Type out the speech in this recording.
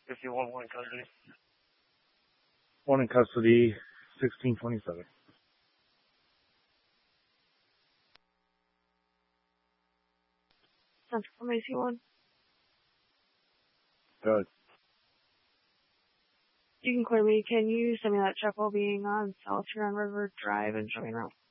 51, one in custody. One in custody, 1627. Central from AC1. Good. You can clear me. Can you send me that check while being on South Huron River Drive and show me around?